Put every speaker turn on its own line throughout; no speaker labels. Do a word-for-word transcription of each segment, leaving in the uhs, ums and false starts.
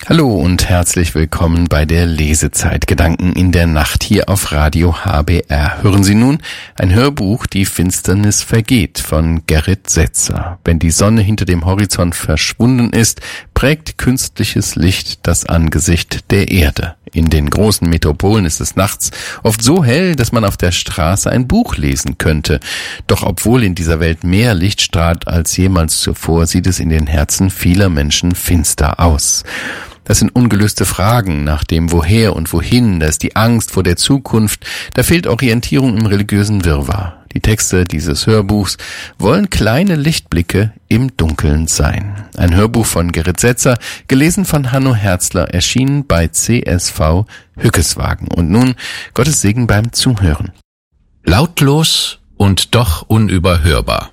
Hallo und herzlich willkommen bei der Lesezeit Gedanken in der Nacht hier auf Radio H B R. Hören Sie nun ein Hörbuch Die Finsternis vergeht von Gerrit Setzer. Wenn die Sonne hinter dem Horizont verschwunden ist, prägt künstliches Licht das Angesicht der Erde. In den großen Metropolen ist es nachts oft so hell, dass man auf der Straße ein Buch lesen könnte. Doch obwohl in dieser Welt mehr Licht strahlt als jemals zuvor, sieht es in den Herzen vieler Menschen finster aus. Das sind ungelöste Fragen nach dem Woher und Wohin, da ist die Angst vor der Zukunft, da fehlt Orientierung im religiösen Wirrwarr. Die Texte dieses Hörbuchs wollen kleine Lichtblicke im Dunkeln sein. Ein Hörbuch von Gerrit Setzer, gelesen von Hanno Herzler, erschienen bei C S V Hückeswagen. Und nun Gottes Segen beim Zuhören.
Lautlos und doch unüberhörbar.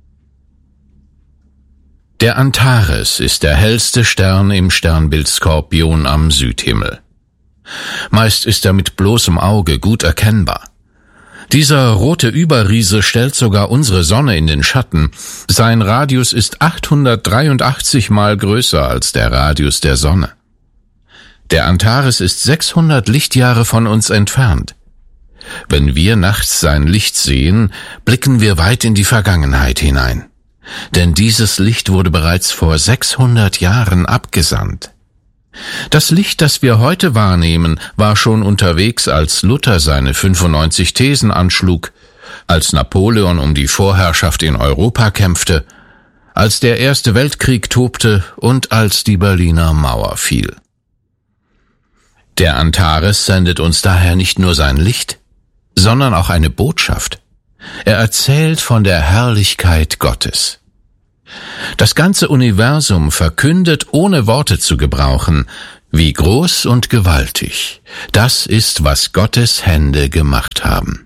Der Antares ist der hellste Stern im Sternbild Skorpion am Südhimmel. Meist ist er mit bloßem Auge gut erkennbar. Dieser rote Überriese stellt sogar unsere Sonne in den Schatten. Sein Radius ist achthundertdreiundachtzig Mal größer als der Radius der Sonne. Der Antares ist sechshundert Lichtjahre von uns entfernt. Wenn wir nachts sein Licht sehen, blicken wir weit in die Vergangenheit hinein. Denn dieses Licht wurde bereits vor sechshundert Jahren abgesandt. Das Licht, das wir heute wahrnehmen, war schon unterwegs, als Luther seine fünfundneunzig Thesen anschlug, als Napoleon um die Vorherrschaft in Europa kämpfte, als der Erste Weltkrieg tobte und als die Berliner Mauer fiel. Der Antares sendet uns daher nicht nur sein Licht, sondern auch eine Botschaft. Er erzählt von der Herrlichkeit Gottes. Das ganze Universum verkündet, ohne Worte zu gebrauchen, wie groß und gewaltig das ist, was Gottes Hände gemacht haben.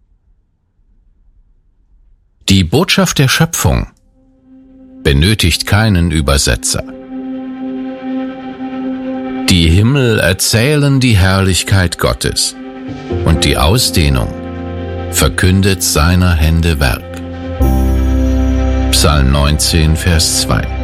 Die Botschaft der Schöpfung benötigt keinen Übersetzer. Die Himmel erzählen die Herrlichkeit Gottes und die Ausdehnung verkündet seiner Hände Werk. Psalm neunzehn, Vers zwei.